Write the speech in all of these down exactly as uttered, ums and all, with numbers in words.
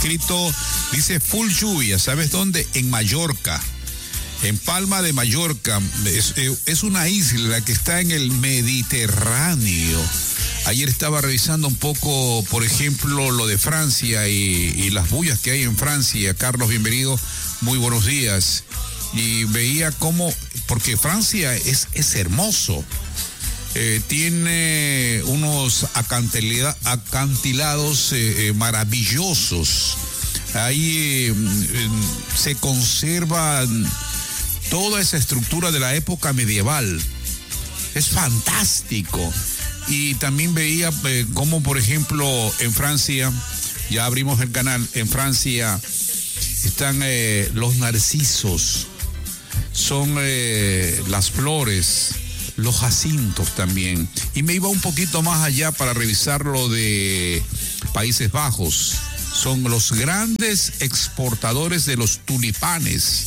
escrito, dice full lluvia, ¿sabes dónde? En Mallorca. En Palma de Mallorca, es, es una isla que está en el Mediterráneo. Ayer estaba revisando un poco, por ejemplo, lo de Francia y, y las bullas que hay en Francia. Carlos, bienvenido, muy buenos días. Y veía cómo, porque Francia es, es hermoso. Eh, tiene unos acantila, acantilados eh, eh, maravillosos. Ahí eh, eh, se conservan toda esa estructura de la época medieval. Es fantástico. Y también veía eh, cómo, por ejemplo, en Francia, ya abrimos el canal, en Francia están eh, los narcisos, son eh, las flores, los jacintos también. Y me iba un poquito más allá para revisar lo de Países Bajos. Son los grandes exportadores de los tulipanes.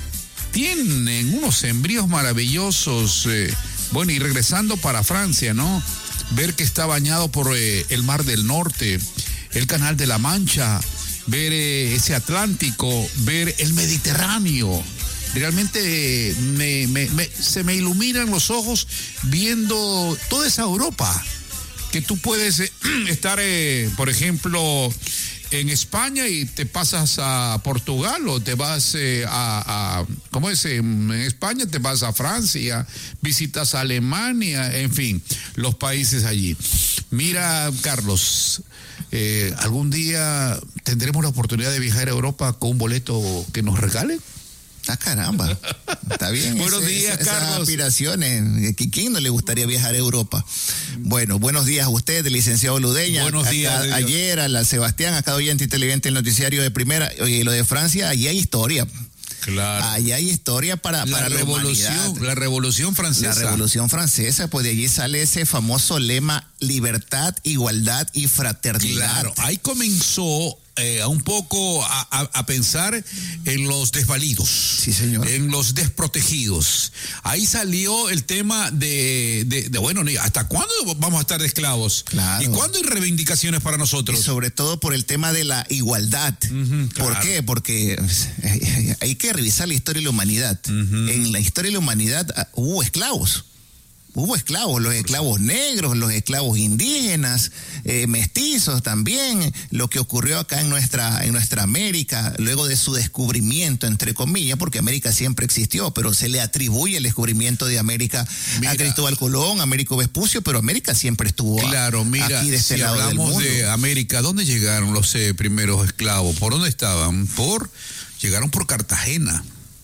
Tienen unos sembríos maravillosos. Eh, bueno, y regresando para Francia, ¿no? Ver que está bañado por eh, el Mar del Norte, el Canal de la Mancha, ver eh, ese Atlántico, ver el Mediterráneo. Realmente eh, me, me, me, se me iluminan los ojos viendo toda esa Europa. Que tú puedes eh, estar, eh, por ejemplo, en España y te pasas a Portugal o te vas eh, a, a, ¿cómo es? En España te vas a Francia, visitas a Alemania, en fin, los países allí. Mira, Carlos, eh, ¿algún día tendremos la oportunidad de viajar a Europa con un boleto que nos regalen? Ah, caramba. Está bien. Buenos ese, días, esas Carlos. Aspiraciones. ¿Quién no le gustaría viajar a Europa? Bueno, buenos días a usted, licenciado Ludeña. Buenos días. Acá, ayer, a la Sebastián, acá oyente y televidente el noticiario de primera. Oye, lo de Francia, allí hay historia. Claro. Allí hay historia para, la para revolución, la humanidad. La revolución francesa. La revolución francesa, pues de allí sale ese famoso lema: libertad, igualdad y fraternidad. Claro, ahí comenzó eh, un poco a, a, a pensar en los desvalidos. Sí, señor. En los desprotegidos. Ahí salió el tema de, de, de bueno, ¿hasta cuándo vamos a estar de esclavos? Claro. ¿Y cuándo hay reivindicaciones para nosotros? Y sobre todo por el tema de la igualdad. Uh-huh, claro. ¿Por qué? Porque hay que revisar la historia de la humanidad. Uh-huh. En la historia de la humanidad hubo esclavos. Hubo esclavos, los esclavos negros, los esclavos indígenas, eh, mestizos también, lo que ocurrió acá en nuestra, en nuestra América, luego de su descubrimiento, entre comillas, porque América siempre existió, pero se le atribuye el descubrimiento de América mira, a Cristóbal Colón, a Américo Vespucio, pero América siempre estuvo claro, mira, aquí de este si lado del mundo. De América, ¿dónde llegaron los eh, primeros esclavos? ¿Por dónde estaban? Por, llegaron por Cartagena.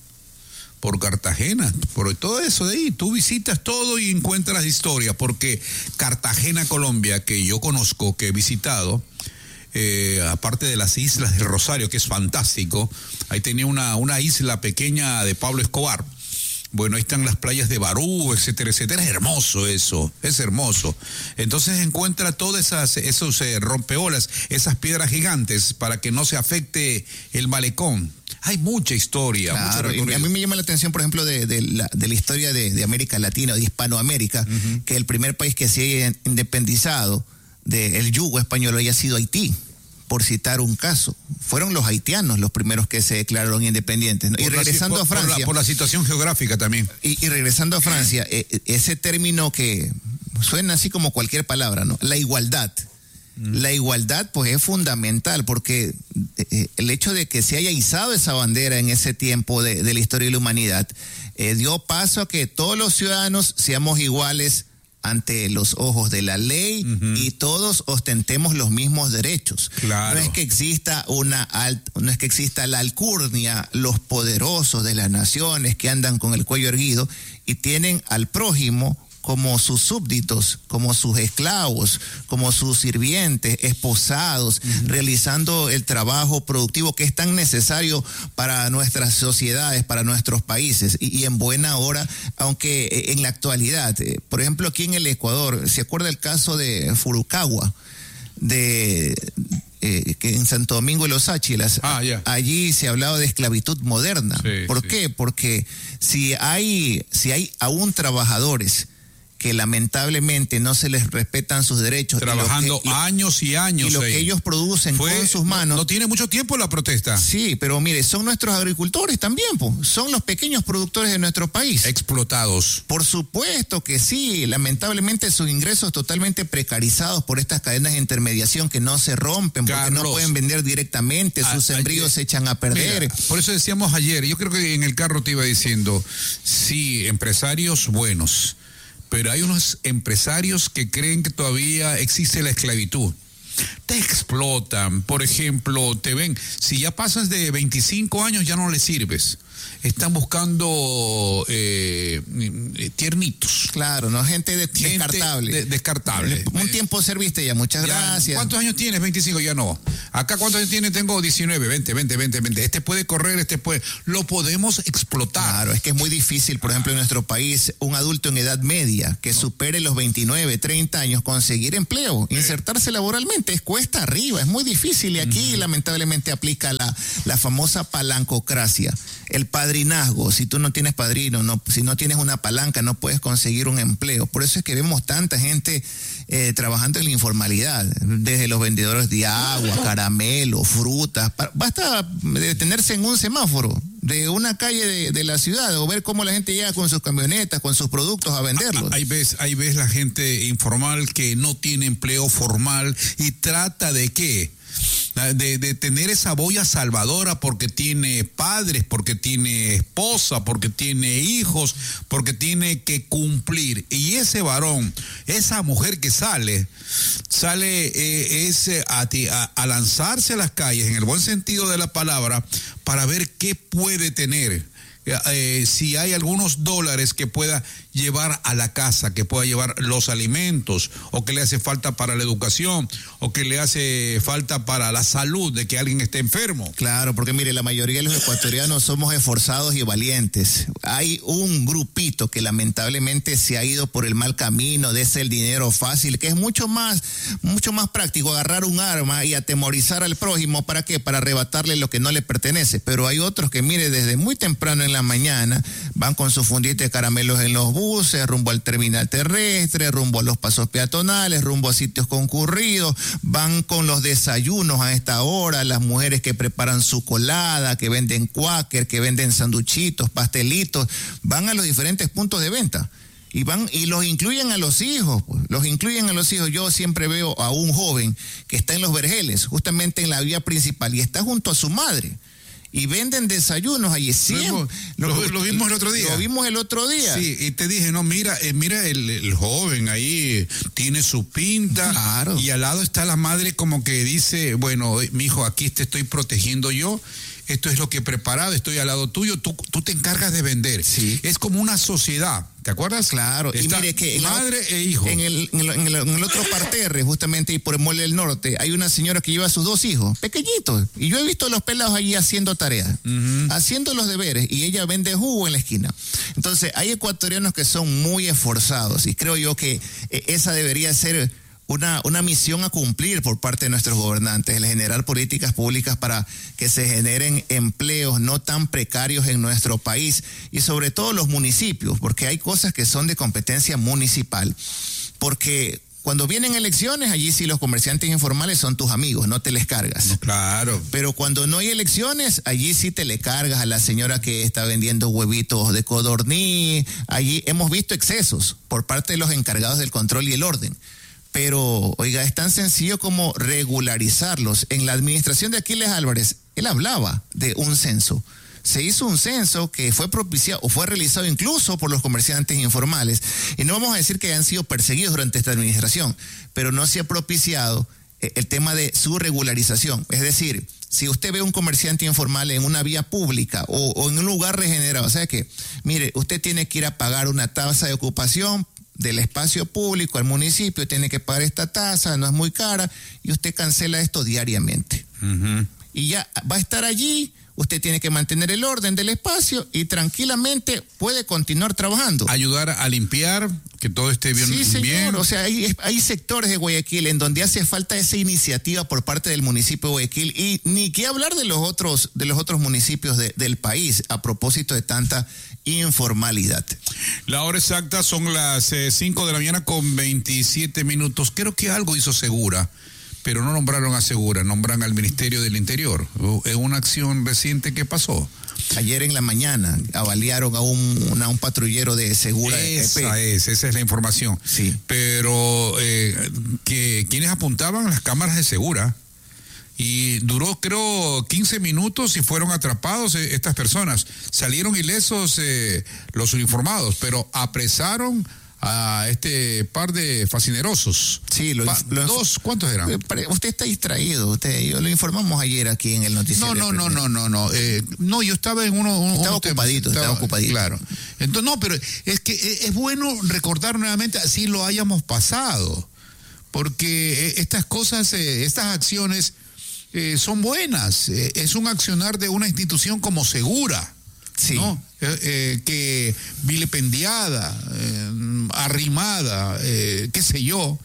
Por Cartagena, por todo eso de ahí, tú visitas todo y encuentras historia, porque Cartagena, Colombia, que yo conozco, que he visitado, eh, aparte de las islas del Rosario, que es fantástico, ahí tenía una, una isla pequeña de Pablo Escobar. Bueno, ahí están las playas de Barú, etcétera, etcétera. Es hermoso eso, es hermoso. Entonces encuentra todas esas, esos eh, rompeolas, esas piedras gigantes para que no se afecte el malecón. Hay mucha historia. Claro, y a mí me llama la atención, por ejemplo, de, de, la, de la historia de, de América Latina, de Hispanoamérica, uh-huh. que el primer país que se haya independizado del yugo español haya sido Haití, por citar un caso. Fueron los haitianos los primeros que se declararon independientes, ¿no? Y regresando la, por, a Francia... Por la, por la situación geográfica también. Y, y regresando a Francia, eh, ese término que suena así como cualquier palabra, ¿no? La igualdad. La igualdad pues es fundamental porque eh, el hecho de que se haya izado esa bandera en ese tiempo de, de la historia de la humanidad eh, dio paso a que todos los ciudadanos seamos iguales ante los ojos de la ley uh-huh. y todos ostentemos los mismos derechos. Claro. No es que exista una alt, no es que exista la alcurnia, los poderosos de las naciones que andan con el cuello erguido y tienen al prójimo como sus súbditos, como sus esclavos, como sus sirvientes, esposados, uh-huh. realizando el trabajo productivo que es tan necesario para nuestras sociedades, para nuestros países, y, y en buena hora, aunque en la actualidad, eh, por ejemplo aquí en el Ecuador, ¿se acuerda el caso de Furukawa? De... Eh, que en Santo Domingo de los Áchilas, ah, yeah. allí se hablaba de esclavitud moderna. Sí, ¿Por sí. qué? Porque si hay, si hay aún trabajadores que lamentablemente no se les respetan sus derechos. Trabajando y que, años y años. Y lo ahí. que ellos producen Fue, con sus manos. No, no tiene mucho tiempo la protesta. Sí, pero mire, son nuestros agricultores también, pues. Son los pequeños productores de nuestro país. Explotados. Por supuesto que sí. Lamentablemente sus ingresos totalmente precarizados por estas cadenas de intermediación que no se rompen, Carlos, porque no pueden vender directamente, sus sembríos se echan a perder. Mira, por eso decíamos ayer, yo creo que en el carro te iba diciendo, sí, empresarios buenos, pero hay unos empresarios que creen que todavía existe la esclavitud. Te explotan, por ejemplo, te ven, si ya pasas de veinticinco años ya no les sirves. Están buscando eh, tiernitos. Claro, no gente, de, gente descartable. De, descartable. Un tiempo serviste ya, muchas ya, gracias. ¿Cuántos años tienes? veinticinco, ya no. Acá, ¿cuántos años tienes? Tengo diecinueve, veinte, veinte, veinte, veinte. Este puede correr, este puede... Lo podemos explotar. Claro, es que es muy difícil, por ejemplo, en nuestro país, un adulto en edad media que no. supere los veintinueve, treinta años, conseguir empleo, eh. insertarse laboralmente, es cuesta arriba, es muy difícil. Y aquí, uh-huh. lamentablemente, aplica la, la famosa palancocracia. El padrinazgo, si tú no tienes padrino, no, si no tienes una palanca, no puedes conseguir un empleo. Por eso es que vemos tanta gente eh, trabajando en la informalidad, desde los vendedores de agua, caramelos, frutas. Basta detenerse en un semáforo de una calle de, de la ciudad o ver cómo la gente llega con sus camionetas, con sus productos a venderlos. Ahí ves, ahí ves la gente informal que no tiene empleo formal y trata de qué. De, de tener esa boya salvadora porque tiene padres, porque tiene esposa, porque tiene hijos, porque tiene que cumplir. Y ese varón, esa mujer que sale, sale eh, es a, a, a lanzarse a las calles, en el buen sentido de la palabra, para ver qué puede tener. Eh, si hay algunos dólares que pueda llevar a la casa, que pueda llevar los alimentos, o que le hace falta para la educación, o que le hace falta para la salud de que alguien esté enfermo. Claro, porque mire, la mayoría de los ecuatorianos somos esforzados y valientes. Hay un grupito que lamentablemente se ha ido por el mal camino de ese el dinero fácil, que es mucho más, mucho más práctico agarrar un arma y atemorizar al prójimo. ¿Para qué? Para arrebatarle lo que no le pertenece. Pero hay otros que, mire, desde muy temprano en la mañana van con su fundita de caramelos en los buses, rumbo al terminal terrestre, rumbo a los pasos peatonales, rumbo a sitios concurridos, van con los desayunos a esta hora, las mujeres que preparan su colada, que venden cuáquer, que venden sanduchitos, pastelitos, van a los diferentes puntos de venta. Y van y los incluyen a los hijos, pues, los incluyen a los hijos. Yo siempre veo a un joven que está en Los Vergeles, justamente en la vía principal, y está junto a su madre. Y venden desayunos allí. Lo, lo, lo vimos el otro día. Lo vimos el otro día. Sí, y te dije, no, mira, eh, mira el, el joven ahí, tiene su pinta. Claro. Y al lado está la madre como que dice, bueno, mijo, aquí te estoy protegiendo yo. Esto es lo que he preparado, estoy al lado tuyo, tú, tú te encargas de vender. Sí. Es como una sociedad, ¿te acuerdas? Claro. Está y mire que madre e hijo. En el, en, el, en, el, en el otro parterre, justamente y por el Mole del Norte, hay una señora que lleva a sus dos hijos, pequeñitos, y yo he visto a los pelados allí haciendo tareas, uh-huh. haciendo los deberes, y ella vende jugo en la esquina. Entonces, hay ecuatorianos que son muy esforzados, y creo yo que esa debería ser Una, una misión a cumplir por parte de nuestros gobernantes, el generar políticas públicas para que se generen empleos no tan precarios en nuestro país y sobre todo los municipios, porque hay cosas que son de competencia municipal, porque cuando vienen elecciones, allí sí los comerciantes informales son tus amigos, no te les cargas. No, claro. Pero cuando no hay elecciones, allí sí te le cargas a la señora que está vendiendo huevitos de codorniz. Allí hemos visto excesos por parte de los encargados del control y el orden. Pero, oiga, es tan sencillo como regularizarlos. En la administración de Aquiles Álvarez, él hablaba de un censo. Se hizo un censo que fue propiciado o fue realizado incluso por los comerciantes informales. Y no vamos a decir que hayan sido perseguidos durante esta administración, pero no se ha propiciado el tema de su regularización. Es decir, si usted ve un comerciante informal en una vía pública o, o en un lugar regenerado, o sea que, mire, usted tiene que ir a pagar una tasa de ocupación del espacio público al municipio, tiene que pagar esta tasa, no es muy cara, y usted cancela esto diariamente. Uh-huh. y ya va a estar allí. Usted tiene que mantener el orden del espacio y tranquilamente puede continuar trabajando. Ayudar a limpiar, que todo esté bien. Sí, señor. Bien. O sea, hay, hay sectores de Guayaquil en donde hace falta esa iniciativa por parte del municipio de Guayaquil, y ni qué hablar de los otros, de los otros municipios de, del país a propósito de tanta informalidad. La hora exacta son las cinco eh, de la mañana con veintisiete minutos. Creo que algo hizo Segura, pero no nombraron a Segura, nombran al Ministerio del Interior. Es una acción reciente que pasó. Ayer en la mañana avaliaron a un, una, un patrullero de Segura. Esa es, esa es la información. Sí. Pero eh, que quienes apuntaban las cámaras de Segura, y duró creo quince minutos y fueron atrapados eh, estas personas. Salieron ilesos eh, los uniformados, pero apresaron a este par de fascinerosos. Sí, lo, pa, lo, dos, ¿cuántos eran? Usted está distraído, usted, yo lo informamos ayer aquí en el noticiero. No, no, no, no, no, no, eh, no, yo estaba en uno, uno estaba uno ocupadito, estaba, estaba ocupadito. Claro. Entonces, no, pero es que es bueno recordar nuevamente, así lo hayamos pasado, porque estas cosas, estas acciones eh, son buenas, eh, es un accionar de una institución como Segura. Sí. ¿No? Eh, eh, que vilipendiada, eh, arrimada, eh, qué sé yo,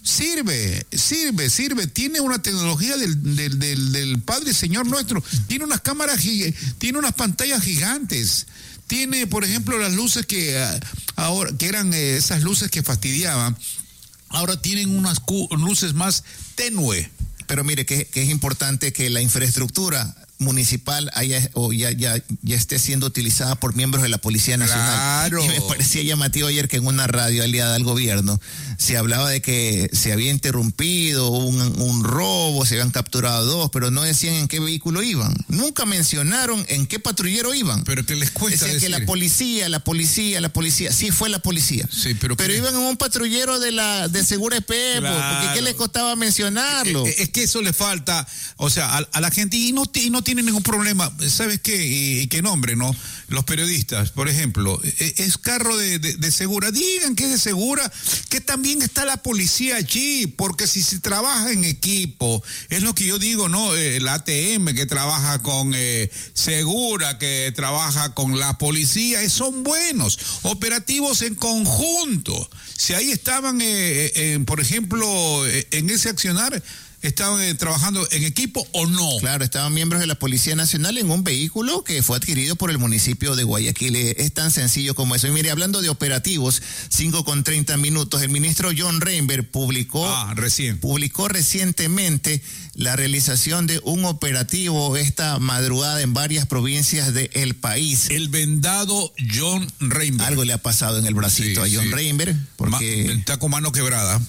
sirve, sirve, sirve, tiene una tecnología del, del, del, del Padre Señor nuestro, tiene unas cámaras, tiene unas pantallas gigantes, tiene, por ejemplo, las luces que ahora, que eran eh, esas luces que fastidiaban, ahora tienen unas luces más tenue. Pero mire que, que es importante que la infraestructura municipal haya, o ya, ya, ya esté siendo utilizada por miembros de la Policía Nacional. Claro. Y me parecía llamativo ayer que en una radio aliada al gobierno se hablaba de que se había interrumpido un, un robo, se habían capturado dos, pero no decían en qué vehículo iban. Nunca mencionaron en qué patrullero iban. Pero que les cuesta decían decir. Que la policía, la policía, la policía, sí fue la policía. Sí, pero pero que... iban en un patrullero de la de Segura E P, claro. Porque ¿qué les costaba mencionarlo? Es, es que eso le falta, o sea, a, a la gente, y no, y no tiene ningún problema, ¿sabes qué? Y, y qué nombre, ¿no? Los periodistas, por ejemplo, es, es carro de, de, de Segura, digan que es de Segura, que también está la policía allí, porque si se trabaja en equipo, es lo que yo digo, ¿no? El A T M que trabaja con eh, Segura, que trabaja con la policía, eh, son buenos, operativos en conjunto. Si ahí estaban, eh, eh, por ejemplo, eh, en ese accionar, ¿estaban eh, trabajando en equipo o no? Claro, estaban miembros de la Policía Nacional en un vehículo que fue adquirido por el municipio de Guayaquil. Es tan sencillo como eso. Y mire, hablando de operativos, cinco con treinta minutos, el ministro John Reinberg publicó, ah, recién. publicó recientemente la realización de un operativo esta madrugada en varias provincias del país. El vendado John Reinberg. Algo le ha pasado en el bracito sí, a John sí. Reinberg, porque... Ma, está con mano quebrada.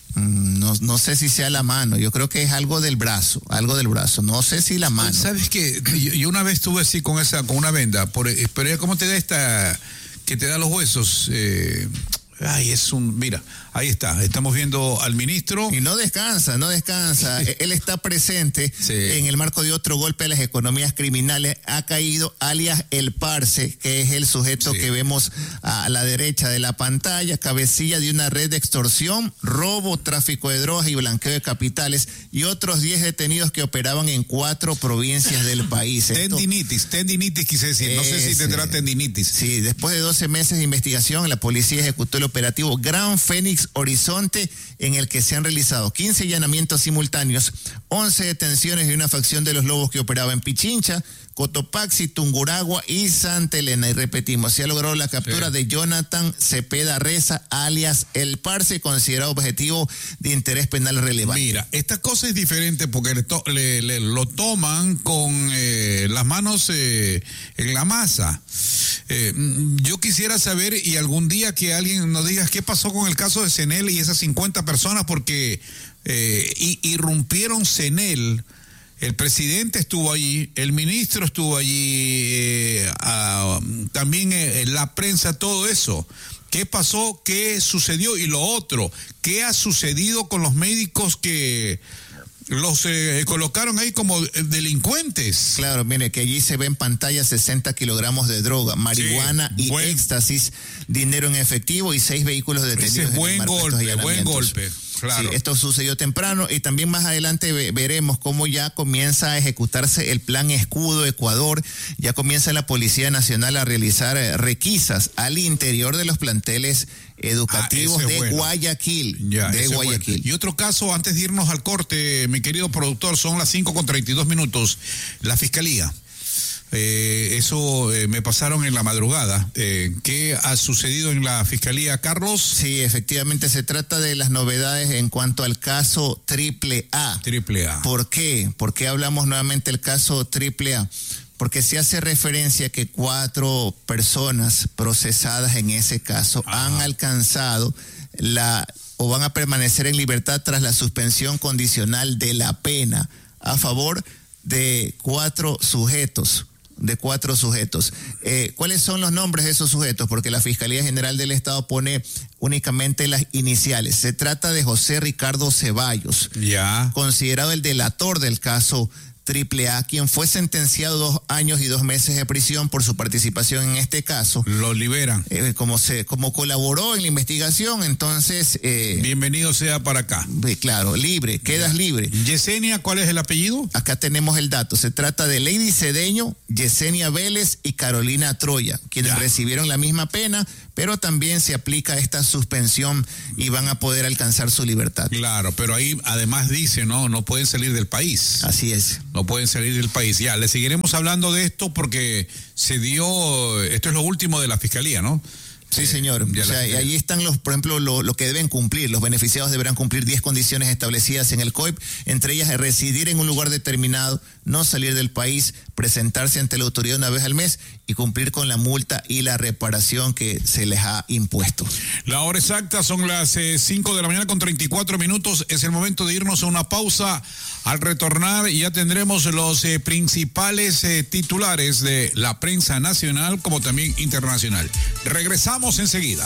No, no sé si sea la mano, yo creo que es algo del brazo, algo del brazo, no sé si la mano. ¿Sabes qué? Yo, yo una vez estuve así con esa, con una venda, por, pero ¿cómo te da esta, que te da los huesos? Eh, ay, es un, mira, ahí está, estamos viendo al ministro. Y no descansa, no descansa, él está presente sí. en el marco de otro golpe a las economías criminales, ha caído alias El Parce, que es el sujeto sí. que vemos a la derecha de la pantalla, cabecilla de una red de extorsión, robo, tráfico de drogas y blanqueo de capitales, y otros diez detenidos que operaban en cuatro provincias del país. Tendinitis, Esto, tendinitis quise decir, no sé si tendrá tendinitis. Sí, después de doce meses de investigación, la policía ejecutó el operativo Gran Fénix Horizonte, en el que se han realizado quince allanamientos simultáneos, once detenciones de una facción de los lobos que operaba en Pichincha, Cotopaxi, Tungurahua y Santa Elena. Y repetimos, se ha logrado la captura sí. de Jonathan Cepeda Reza, alias El Parce, considerado objetivo de interés penal relevante. Mira, esta cosa es diferente porque le to le, le, lo toman con eh, las manos eh, en la masa. Eh, yo quisiera saber, y algún día que alguien nos diga qué pasó con el caso de Cenel y esas cincuenta personas, porque eh, irrumpieron Cenel. El presidente estuvo allí, el ministro estuvo allí, eh, a, también eh, la prensa, todo eso. ¿Qué pasó? ¿Qué sucedió? Y lo otro, ¿qué ha sucedido con los médicos que los eh, colocaron ahí como delincuentes? Claro, mire, que allí se ve en pantalla sesenta kilogramos de droga, marihuana sí, y buen, éxtasis, dinero en efectivo y seis vehículos detenidos. Ese es buen golpe, buen golpe. claro. Sí, esto sucedió temprano y también más adelante ve, veremos cómo ya comienza a ejecutarse el plan Escudo Ecuador. Ya comienza la Policía Nacional a realizar eh, requisas al interior de los planteles educativos ah, de bueno. Guayaquil. Ya, de Guayaquil. Bueno. Y otro caso, antes de irnos al corte, mi querido productor, son las cinco con treinta y dos minutos. La Fiscalía. Eh, eso eh, me pasaron en la madrugada. Eh, ¿Qué ha sucedido en la Fiscalía, Carlos? Sí, efectivamente se trata de las novedades en cuanto al caso Triple A. Triple A. ¿Por qué? ¿Por qué hablamos nuevamente del caso Triple A? Porque se hace referencia que cuatro personas procesadas en ese caso Ajá. han alcanzado la o van a permanecer en libertad tras la suspensión condicional de la pena a favor de cuatro sujetos. de cuatro sujetos. Eh, ¿Cuáles son los nombres de esos sujetos? Porque la Fiscalía General del Estado pone únicamente las iniciales. Se trata de José Ricardo Ceballos, ya. considerado el delator del caso Triple A, quien fue sentenciado dos años y dos meses de prisión por su participación en este caso. Lo liberan. Eh, como se, como colaboró en la investigación, entonces... Eh, Bienvenido sea para acá. Eh, claro, libre, quedas ya. libre. Yesenia, ¿cuál es el apellido? Acá tenemos el dato. Se trata de Lady Cedeño, Yesenia Vélez y Carolina Troya, quienes ya. recibieron la misma pena, pero también se aplica esta suspensión y van a poder alcanzar su libertad. Claro, pero ahí además dice, no, no pueden salir del país. Así es. No pueden salir del país. Ya, le seguiremos hablando de esto porque se dio, esto es lo último de la Fiscalía, ¿no? Sí, señor. O sea, y ahí están los, por ejemplo, lo, lo que deben cumplir. Los beneficiados deberán cumplir diez condiciones establecidas en el C O I P, entre ellas residir en un lugar determinado, no salir del país, presentarse ante la autoridad una vez al mes y cumplir con la multa y la reparación que se les ha impuesto. La hora exacta son las eh, cinco de la mañana con treinta y cuatro minutos. Es el momento de irnos a una pausa. Al retornar ya tendremos los eh, principales eh, titulares de la prensa nacional como también internacional. Regresamos enseguida.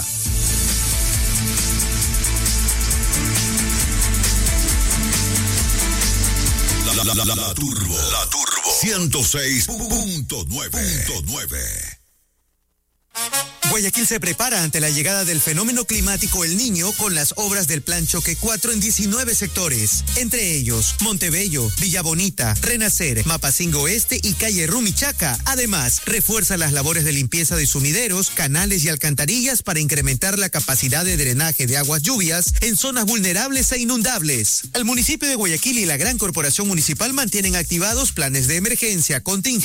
La, la, la, la, la Turbo, la Turbo ciento seis punto nueve. Guayaquil se prepara ante la llegada del fenómeno climático El Niño con las obras del Plan Choque cuatro en diecinueve sectores, entre ellos Montebello, Villa Bonita, Renacer, Mapacingo Oeste y Calle Rumichaca. Además, refuerza las labores de limpieza de sumideros, canales y alcantarillas para incrementar la capacidad de drenaje de aguas lluvias en zonas vulnerables e inundables. El municipio de Guayaquil y la Gran Corporación Municipal mantienen activados planes de emergencia, contingente